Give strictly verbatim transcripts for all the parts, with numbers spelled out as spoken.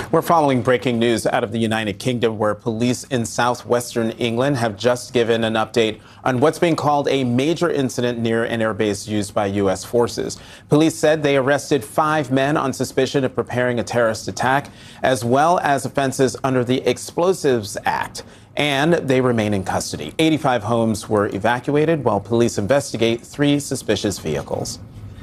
We're following breaking news out of the United Kingdom, where police in southwestern England have just given an update on what's being called a major incident near an airbase used by U S forces. Police said they arrested five men on suspicion of preparing a terrorist attack, as well as offenses under the Explosives Act, and they remain in custody. eighty-five homes were evacuated while police investigate three suspicious vehicles.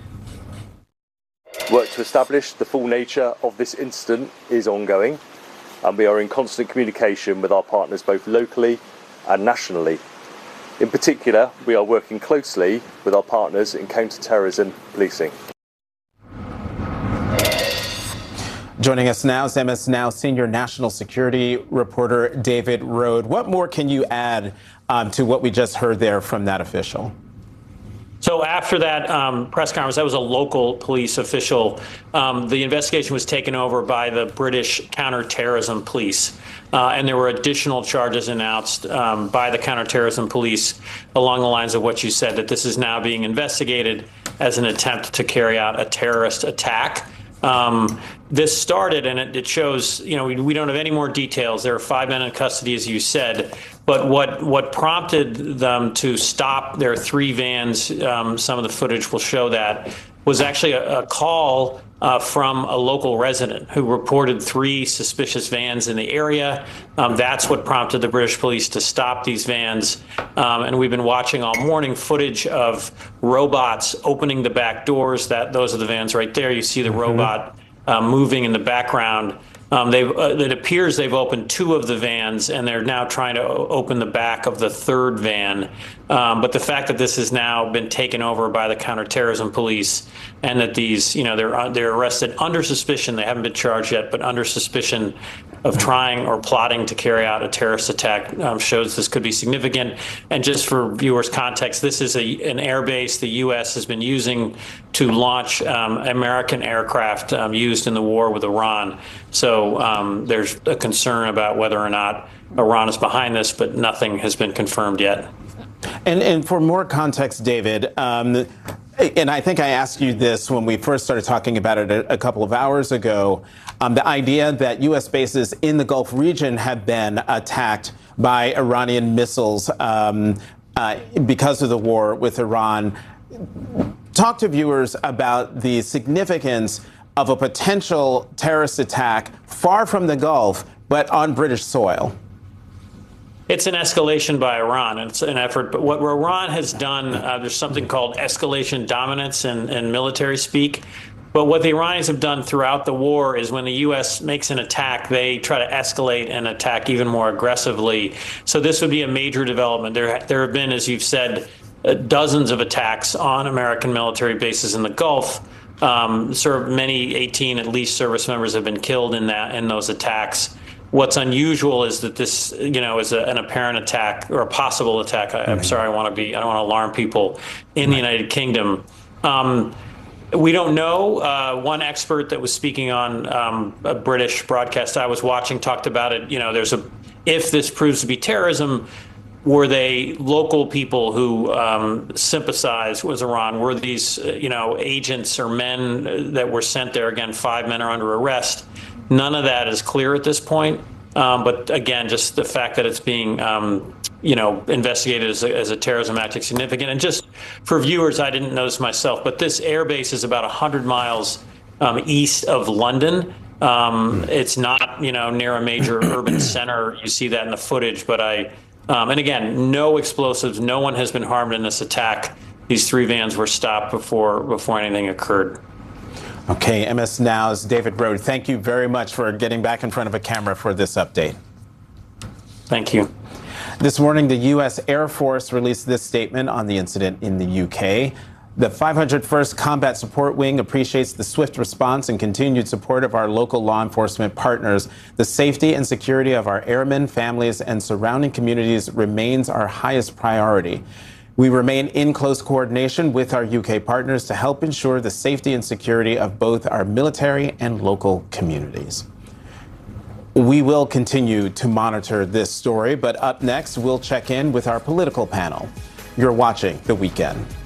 Work to establish the full nature of this incident is ongoing, and we are in constant communication with our partners both locally and nationally. In particular, we are working closely with our partners in counter-terrorism policing. Joining us now is M S Now senior national security reporter David Rohde. What more can you add um, to what we just heard there from that official? So after that um, press conference, that was a local police official. Um, the investigation was taken over by the British counterterrorism police. Uh, and there were additional charges announced um, by the counterterrorism police along the lines of what you said, that this is now being investigated as an attempt to carry out a terrorist attack. Um, this started, and it, it shows, you know, we, we don't have any more details. There are five men in custody, as you said. But what what prompted them to stop their three vans, um, some of the footage will show that, was actually a, a call uh, from a local resident who reported three suspicious vans in the area. Um, that's what prompted the British police to stop these vans. Um, and we've been watching all morning footage of robots opening the back doors. That those are the vans right there. You see the mm-hmm. robot uh, moving in the background. Um, they've, uh, it appears they've opened two of the vans, and they're now trying to open the back of the third van. Um, but the fact that this has now been taken over by the counterterrorism police, and that these, you know, they're they're arrested under suspicion, they haven't been charged yet, but under suspicion of trying or plotting to carry out a terrorist attack, um, shows this could be significant. And just for viewers' context, this is a, an air base the U S has been using to launch um, American aircraft um, used in the war with Iran. So um, there's a concern about whether or not Iran is behind this, but nothing has been confirmed yet. And, and for more context, David, um, and I think I asked you this when we first started talking about it a, a couple of hours ago, um, the idea that U S bases in the Gulf region have been attacked by Iranian missiles um, uh, because of the war with Iran. Talk to viewers about the significance of a potential terrorist attack far from the Gulf, but on British soil. It's an escalation by Iran. It's an effort. But what Iran has done, uh, there's something called escalation dominance in, in military speak. But what the Iranians have done throughout the war is when the U S makes an attack, they try to escalate and attack even more aggressively. So this would be a major development. There, there have been, as you've said, uh, dozens of attacks on American military bases in the Gulf. Um, served many, eighteen at least, service members have been killed in that in those attacks. What's unusual is that this, you know, is a, an apparent attack or a possible attack. I, I'm sorry, I want to be, I don't want to alarm people in the United Kingdom. Um, we don't know. Uh, one expert that was speaking on um, a British broadcast I was watching talked about it. You know, there's a, if this proves to be terrorism, were they local people who um, sympathize with Iran? Were these, uh, you know, agents or men that were sent there? Again, five men are under arrest. None of that is clear at this point. Um, but again, just the fact that it's being, um, you know, investigated as a, as a terrorism act is significant. And just for viewers, I didn't notice myself, but this airbase is about one hundred miles um, east of London. Um, it's not, you know, near a major urban center. You see that in the footage. But I, um, and again, no explosives. No one has been harmed in this attack. These three vans were stopped before before anything occurred. Okay, M S Now's David Rohde, thank you very much for getting back in front of a camera for this update. Thank you. This morning, the U S Air Force released this statement on the incident in the U K. The five hundred first Combat Support Wing appreciates the swift response and continued support of our local law enforcement partners. The safety and security of our airmen, families, and surrounding communities remains our highest priority. We remain in close coordination with our U K partners to help ensure the safety and security of both our military and local communities. We will continue to monitor this story, but up next, we'll check in with our political panel. You're watching The Weekend.